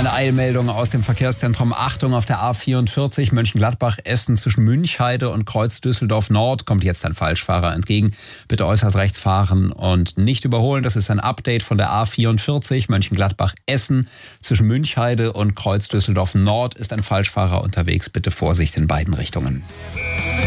Eine Eilmeldung aus dem Verkehrszentrum. Achtung, auf der A44 Mönchengladbach-Essen zwischen Münchheide und Kreuz Düsseldorf-Nord kommt jetzt ein Falschfahrer entgegen. Bitte äußerst rechts fahren und nicht überholen. Das ist ein Update von der A44 Mönchengladbach-Essen zwischen Münchheide und Kreuz Düsseldorf-Nord ist ein Falschfahrer unterwegs. Bitte Vorsicht in beiden Richtungen.